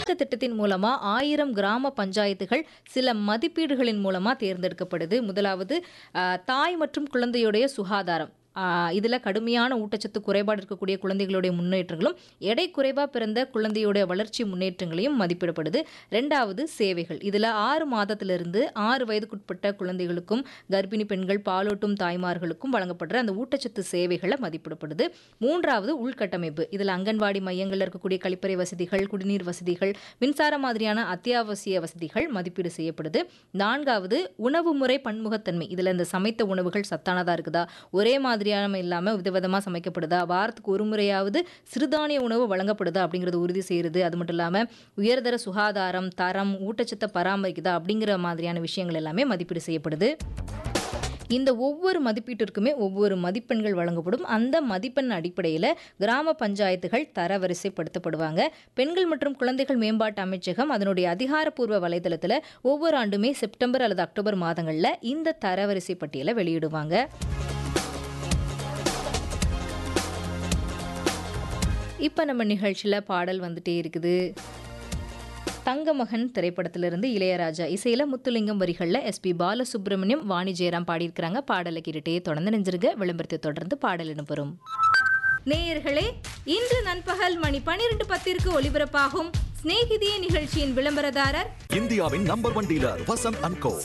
இந்த திட்டத்தின் மூலமா 1000 கிராம பஞ்சாயத்துகள் சில மதிப்பீடுகளின் மூலமா தேர்ந்தெடுக்கப்படுது. முதலாவது தாய் மற்றும் குழந்தையுடைய சுகாதாரம். இதுல கடுமையான ஊட்டச்சத்து குறைபாடு இருக்கக்கூடிய குழந்தைகளுடைய முன்னேற்றங்களும், எடை குறைவா பிறந்த குழந்தையுடைய வளர்ச்சி முன்னேற்றங்களையும் மதிப்பிடப்படுது. 2வது சேவைகள். இதுல 6 மாதத்திலிருந்து 6 வயதுக்குட்பட்ட குழந்தைகளுக்கும், கர்ப்பிணி பெண்கள், பாலூட்டும் தாய்மார்களுக்கும் வழங்கப்படுற அந்த ஊட்டச்சத்து சேவைகளை மதிப்பிடப்படுது. 3வது உள்கட்டமைப்பு. இதுல அங்கன்வாடி மையங்கள்ல இருக்கக்கூடிய கழிப்பறை வசதிகள், குடிநீர் வசதிகள், மின்சாரம் மாதிரியான அத்தியாவசிய வசதிகள் மதிப்பீடு செய்யப்படுது. 4வது உணவு முறை பன்முகத்தன்மை. இதுல இந்த சமைத்த உணவுகள் சத்தானதா இருக்குதா, ஒரே மாதிரியான இல்லாம விதவிதமா சமைக்கப்படுதா, வாரத்துக்கு ஒரு முறையாவது சிறுதானிய உணவு வழங்கப்படுதா அப்படிங்கறது உறுதி செய்யறது. அது மட்டும் இல்லாம உயர்தர சுகாதாரம், தரம், ஊட்டச்சத்தை பராமரிக்குதா அப்படிங்கிற மாதிரியான விஷயங்கள் எல்லாமே மதிப்பீடு செய்யப்படுது. இந்த ஒவ்வொரு மதிப்பீட்டிற்குமே ஒவ்வொரு மதிப்பெண்கள் வழங்கப்படும். அந்த மதிப்பெண் அடிப்படையில் கிராம பஞ்சாயத்துகள் தரவரிசைப்படுத்தப்படுவாங்க. பெண்கள் மற்றும் குழந்தைகள் மேம்பாட்டு அமைச்சகம் அதனுடைய அதிகாரப்பூர்வ வலைதளத்தில் ஒவ்வொரு ஆண்டுமே செப்டம்பர் அல்லது அக்டோபர் மாதங்களில் இந்த தரவரிசை பட்டியலை வெளியிடுவாங்க. இப்போ நம்ம நிகழ்ச்சியில் பாடல் வந்துட்டே இருக்குது. தங்கமகன் திரைப்படத்திலிருந்து இளையராஜா இசையில முத்துலிங்கம் வரிகளில் எஸ்பி பாலசுப்ரமணியம், வாணி ஜெயராம் பாடியிருக்கிறாங்க. பாடலை கேட்டுட்டே தொடர்ந்து நெஞ்சிருங்க. விளம்பரத்தை தொடர்ந்து பாடல் இடம்பெறும். நேயர்களே, இன்று நண்பகல் மணி 12:10 ஒலிபரப்பாகும் ஸ்நேகிதியே நிகழ்ச்சியின் விளம்பரதாரர் இந்தியாவின் நம்பர் 1 டீலர் வசந்த் அண்ட் கோ.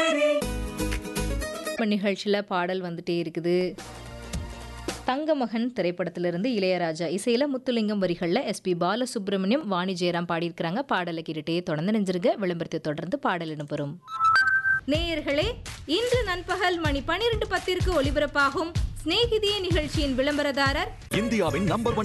நிகழ்ச்சியில் பாடல் வந்துட்டே இருக்குது. தங்கமகன் திரைப்படத்திலிருந்து இளையராஜா இசையில முத்துலிங்கம் வரிகளில் எஸ்பி பாலசுப்ரமணியம், வாணி ஜெயராம் பாடியிருக்கிறாங்க. பாடலை கேட்டுட்டே தொடர்ந்து நெஞ்சிருங்க. விளம்பரத்தை தொடர்ந்து பாடல் இடம்பெறும். நேயர்களே, இன்று நண்பகல் மணி 12:10 ஒலிபரப்பாகும் ஸ்நேகிதியே நிகழ்ச்சியின் விளம்பரதாரர் இந்தியாவின் நம்பர் 1